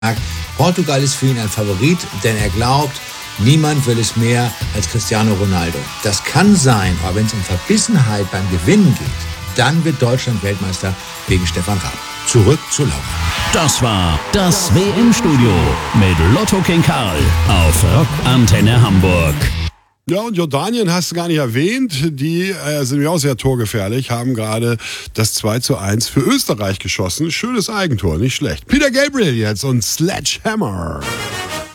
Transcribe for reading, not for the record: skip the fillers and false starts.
Portugal ist für ihn ein Favorit, denn er glaubt, niemand will es mehr als Cristiano Ronaldo. Das kann sein, aber wenn es um Verbissenheit beim Gewinnen geht, dann wird Deutschland Weltmeister wegen Stefan Raab. Zurück zu Laura. Das war das WM-Studio mit Lotto King Karl auf Rock Antenne Hamburg. Ja, und Jordanien hast du gar nicht erwähnt. Die sind ja auch sehr torgefährlich, haben gerade das 2:1 für Österreich geschossen. Schönes Eigentor, nicht schlecht. Peter Gabriel jetzt und Sledgehammer.